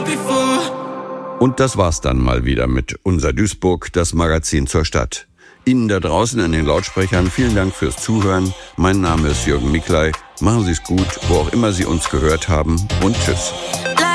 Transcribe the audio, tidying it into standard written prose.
Und das war's dann mal wieder mit Unser Duisburg, das Magazin zur Stadt. Ihnen da draußen an den Lautsprechern vielen Dank fürs Zuhören. Mein Name ist Jürgen Miklei. Machen Sie es gut, wo auch immer Sie uns gehört haben, und tschüss.